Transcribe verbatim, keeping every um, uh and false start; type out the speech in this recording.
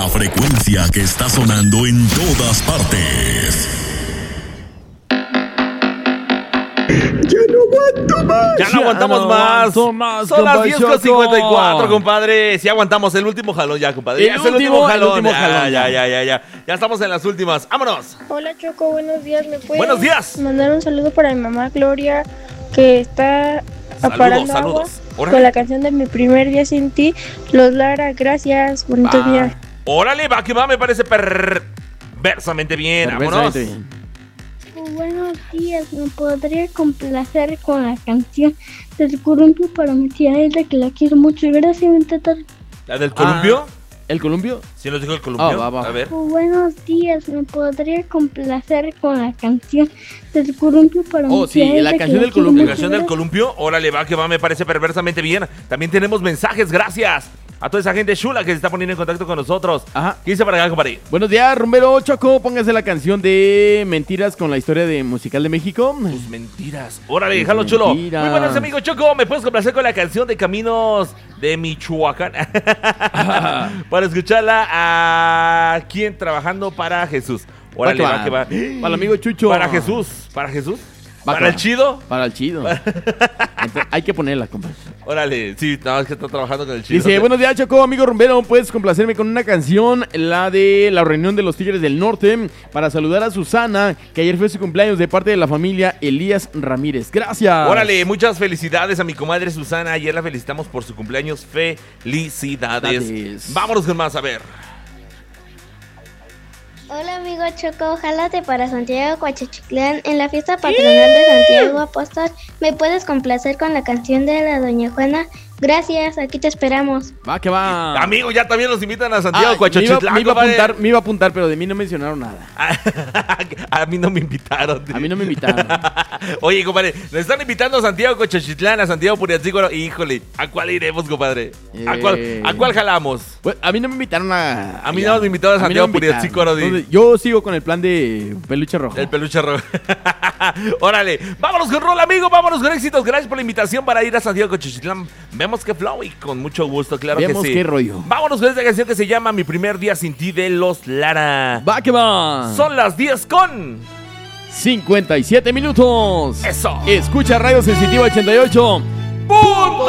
La frecuencia que está sonando en todas partes. ¡Ya no aguanto más! Ya no aguantamos no más. aguanto más, Son las compa diez con Choco. cincuenta y cuatro, compadre. Si aguantamos el último jalón ya, compadre. El Ya es el último, último el jalón. último Ya, jalón, ya, ya. ya, ya, ya. Ya estamos en las últimas. ¡Vámonos! Hola Choco, buenos días. ¿Me puedes Buenos días. mandar un saludo para mi mamá Gloria, que está Saludos, aparando saludos. agua Órale. con la canción de Mi Primer Día Sin Ti? Los Lara, gracias. Bonito Va. día. Órale, va que va, me parece perversamente bien. Vámonos. Perversamente bien. Buenos días, ¿me podría complacer con la canción del columpio para mi tía Elda, que la quiero mucho? Gracias, Ventatar. ¿La del columpio? Ah, ¿el columpio? ¿Sí nos dijo el columpio? Ah, va, va. A ver. Buenos días, ¿me podría complacer con la canción del columpio para Oh, mi sí, tía la Elda, canción que del quiero columpio. ¿La mucho? canción del Gracias. columpio? Órale, va que va, me parece perversamente bien. También tenemos mensajes, gracias a toda esa gente chula que se está poniendo en contacto con nosotros. Ajá. ¿Qué dice para acá, compadre? Buenos días, rumbero Choco. Póngase la canción de Mentiras con la historia de Musical de México. Tus mentiras. Órale, Tus déjalo chulo. mentiras. Muy buenos amigos, Choco. ¿Me puedes complacer con la canción de Caminos de Michoacán? Para escucharla a quien trabajando para Jesús. Órale, va que va. Para el amigo Chucho. Para Jesús. ¿Para Jesús? Va que ¿Para va. el chido? Para el chido. Entonces, hay que ponerla, compa. Órale, sí, nada más que está trabajando con el chido. Dice, buenos días, Choco, amigo rumbero. Puedes complacerme con una canción, la de la reunión de los Tigres del Norte, para saludar a Susana, que ayer fue su cumpleaños, de parte de la familia Elías Ramírez. Gracias. Órale, muchas felicidades a mi comadre Susana. Ayer la felicitamos por su cumpleaños. Felicidades. Felicidades. Vámonos con más, a ver. Hola amigo Choco, jálate para Santiago Coachichitlán en la fiesta patronal de Santiago Apóstol. ¿Me puedes complacer con la canción de la Doña Juana? Gracias, aquí te esperamos. Va que va. Amigo, ya también los invitan a Santiago Ah, Coachichitlán, me, iba, me, iba a compadre. apuntar, me iba a apuntar, pero de mí no mencionaron nada. A mí no me invitaron. A mí no me invitaron. Oye, compadre, nos están invitando a Santiago Coachichitlán, a Santiago Puriatzícuaro. Híjole, ¿a cuál iremos, compadre? ¿A cuál, Eh. ¿A cuál jalamos? Pues, a mí no me invitaron a... A mí no me invitaron a A mí no Santiago me invitaron. Puriatzícuaro. de- Entonces, yo sigo con el plan de peluche rojo. El peluche rojo. Órale, vámonos con rol, amigo, vámonos con éxitos. Gracias por la invitación para ir a Santiago Coachichitlán. Vemos que flow y con mucho gusto, claro Vemos que sí. qué rollo. Vámonos con esta canción que se llama Mi Primer Día Sin Ti de Los Lara. Va que va. Son las diez con... cincuenta y siete minutos. Eso. Escucha Radio Sensitiva ochenta y ocho. ¡Punto!